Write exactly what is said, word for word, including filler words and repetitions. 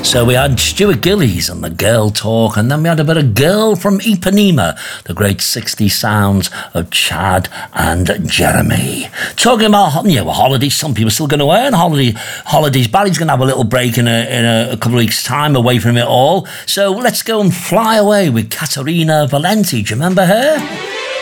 So we had Stuart Gillies and the Girl Talk, and then we had a bit of Girl from Ipanema, the great sixties sounds of Chad and Jeremy. Talking about, you know, holidays, some people are still going to earn holiday, holidays. Barry's going to have a little break in, a, in a, a couple of weeks' time away from it all. So let's go and fly away with Caterina Valenti. Do you remember her?